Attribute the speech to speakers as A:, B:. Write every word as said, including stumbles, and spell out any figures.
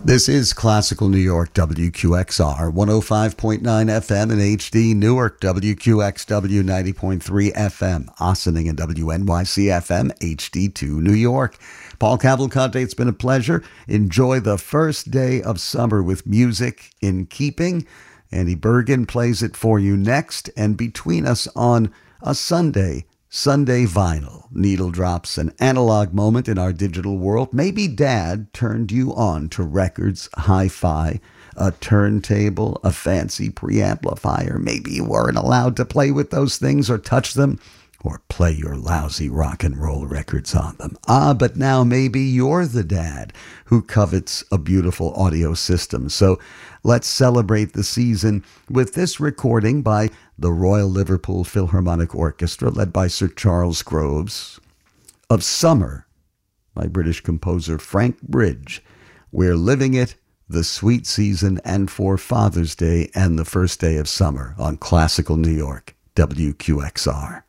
A: This is Classical New York, W Q X R, one oh five point nine F M in H D, Newark, W Q X W, ninety point three F M, Ossining, and W N Y C F M, H D two, New York. Paul Cavalcante, it's been a pleasure. Enjoy the first day of summer with music in keeping. Andy Bergen plays it for you next, and between us on a Sunday, Sunday Vinyl. Needle drops, an analog moment in our digital world. Maybe Dad turned you on to records, hi-fi, a turntable, a fancy preamplifier. Maybe you weren't allowed to play with those things or touch them or play your lousy rock and roll records on them. Ah, but now maybe you're the dad who covets a beautiful audio system. So let's celebrate the season with this recording by the Royal Liverpool Philharmonic Orchestra, led by Sir Charles Groves, of Summer by British composer Frank Bridge. We're living it, the sweet season, and for Father's Day and the first day of summer on Classical New York, W Q X R.